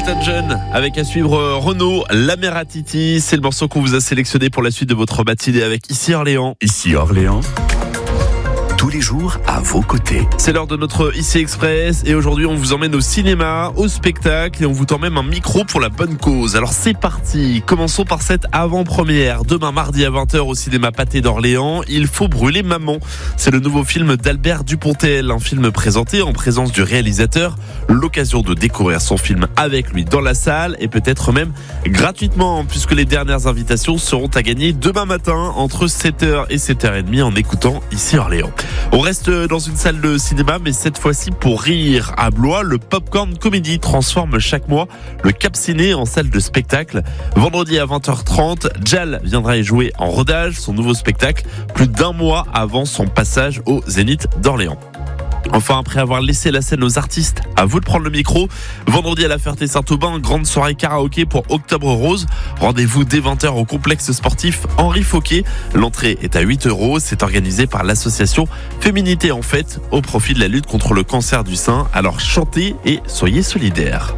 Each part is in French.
Elton John avec à suivre Renaud, La Mère à Titi. C'est le morceau qu'on vous a sélectionné pour la suite de votre matinée avec Ici Orléans. Ici Orléans, tous les jours à vos côtés. C'est l'heure de notre Ici Express et aujourd'hui on vous emmène au cinéma, au spectacle et on vous tend même un micro pour la bonne cause. Alors c'est parti, commençons par cette avant-première. Demain mardi à 20h au cinéma Pathé d'Orléans, Il faut brûler maman. C'est le nouveau film d'Albert Dupontel, un film présenté en présence du réalisateur. L'occasion de découvrir son film avec lui dans la salle et peut-être même gratuitement puisque les dernières invitations seront à gagner demain matin entre 7h et 7h30 en écoutant Ici Orléans. On reste dans une salle de cinéma, mais cette fois-ci pour rire. À Blois, le Popcorn Comedy transforme chaque mois le Cap Ciné en salle de spectacle. Vendredi à 20h30, Jal viendra y jouer en rodage, son nouveau spectacle, plus d'un mois avant son passage au Zénith d'Orléans. Enfin, après avoir laissé la scène aux artistes, à vous de prendre le micro. Vendredi à la Ferté-Saint-Aubin, grande soirée karaoké pour Octobre Rose. Rendez-vous dès 20h au complexe sportif Henri Fauquet. L'entrée est à 8€. C'est organisé par l'association Féminité en Fête au profit de la lutte contre le cancer du sein. Alors chantez et soyez solidaires.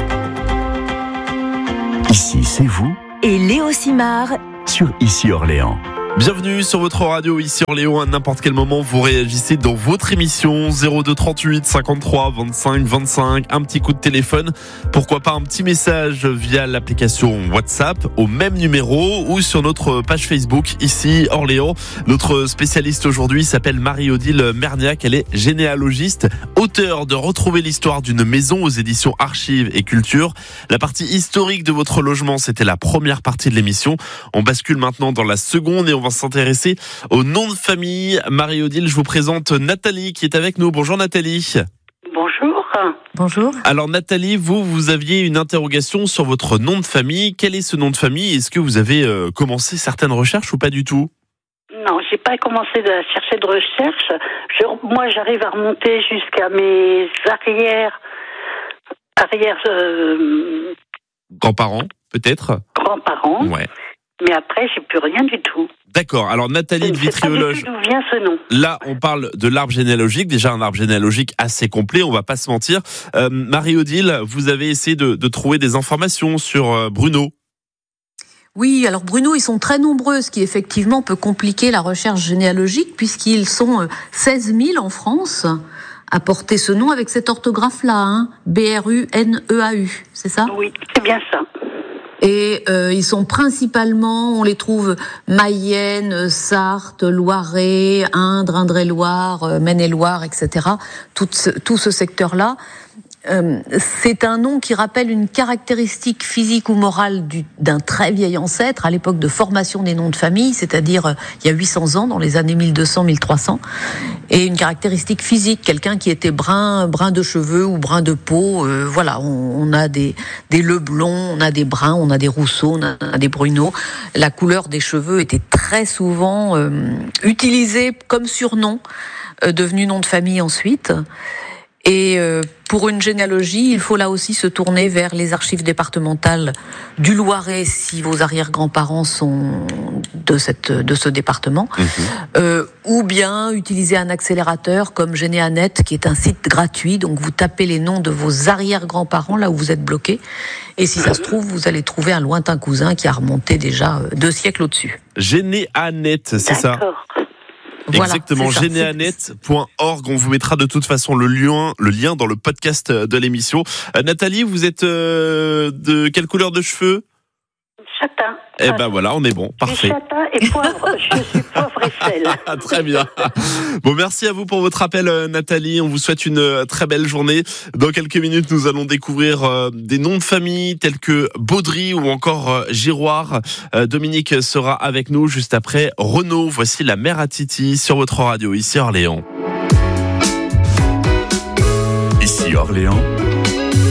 Ici, c'est vous Et Léo Simard sur Ici Orléans. Bienvenue sur votre radio Ici Orléans. À n'importe quel moment, vous réagissez dans votre émission 02 38 53 25 25. Un petit coup de téléphone. Pourquoi pas un petit message via l'application WhatsApp au même numéro ou sur notre page Facebook Ici Orléans. Notre spécialiste aujourd'hui s'appelle Marie-Odile Merniac. Elle est généalogiste, auteure de Retrouver l'histoire d'une maison aux éditions Archives et Culture. La partie historique de votre logement, c'était la première partie de l'émission. On bascule maintenant dans la seconde et on va s'intéresser au nom de famille. Marie-Odile, je vous présente Nathalie qui est avec nous. Bonjour Nathalie. Bonjour. Bonjour. Alors Nathalie, vous aviez une interrogation sur votre nom de famille. Quel est ce nom de famille ? Est-ce que vous avez commencé certaines recherches ou pas du tout ? Non, j'ai pas commencé à chercher de recherche. Moi, j'arrive à remonter jusqu'à mes arrière Grands-parents, peut-être ? grands-parents. Ouais. Mais après, j'ai plus rien du tout. D'accord. Alors Nathalie de Vitriologe. Je ne sais pas du tout d'où vient ce nom. Là, on parle de l'arbre généalogique, déjà un arbre généalogique assez complet, on va pas se mentir. Marie-Odile, vous avez essayé de trouver des informations sur Bruno. Oui, alors Bruno, ils sont très nombreux, ce qui effectivement peut compliquer la recherche généalogique, puisqu'ils sont 16 000 en France à porter ce nom avec cette orthographe-là, hein, B-R-U-N-E-A-U, c'est ça ? Oui, c'est bien ça. Et ils sont principalement, on les trouve Mayenne, Sarthe, Loiret, Indre, Indre-et-Loire, Maine-et-Loire, etc. Tout ce secteur-là. C'est un nom qui rappelle une caractéristique physique ou morale d'un très vieil ancêtre à l'époque de formation des noms de famille, c'est-à-dire il y a 800 ans, dans les années 1200-1300, et une caractéristique physique, quelqu'un qui était brun de cheveux ou brun de peau. Voilà, on a des Leblond, on a des bruns, on a des Rousseau, on a des Bruno. La couleur des cheveux était très souvent utilisée comme surnom, devenu nom de famille ensuite. Et pour une généalogie, il faut là aussi se tourner vers les archives départementales du Loiret, si vos arrière-grands-parents sont de ce département, ou bien utiliser un accélérateur comme Généanet, qui est un site gratuit. Donc vous tapez les noms de vos arrière-grands-parents là où vous êtes bloqué, et si ça se trouve, vous allez trouver un lointain cousin qui a remonté déjà 2 siècles au-dessus. Généanet, c'est ça ? D'accord. Voilà, exactement, généanet.org. On vous mettra de toute façon le lien dans le podcast de l'émission. Nathalie, vous êtes de quelle couleur de cheveux ? Châtain. Eh ben voilà, on est bon, parfait. Châtain et poivre. Je suis poivre et sel. Très bien. Bon, merci à vous pour votre appel, Nathalie. On vous souhaite une très belle journée. Dans quelques minutes, nous allons découvrir des noms de famille tels que Baudry ou encore Giroir. Dominique sera avec nous juste après Renaud. Voici La Mère à Titi sur votre radio, Ici Orléans. Ici Orléans.